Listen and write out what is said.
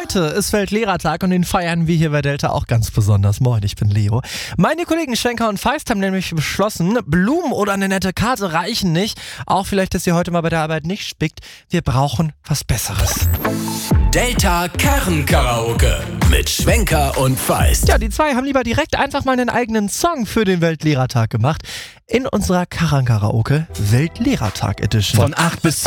Heute ist Weltlehrertag und den feiern wir hier bei Delta auch ganz besonders. Moin, ich bin Leo. Meine Kollegen Schwenker und Feist haben nämlich beschlossen, Blumen oder eine nette Karte reichen nicht. Auch vielleicht, dass ihr heute mal bei der Arbeit nicht spickt. Wir brauchen was Besseres. Delta Karren-Karaoke mit Schwenker und Feist. Ja, die zwei haben lieber direkt einfach mal einen eigenen Song für den Weltlehrertag gemacht. In unserer Karren-Karaoke Weltlehrertag Edition. Von 8 bis 10.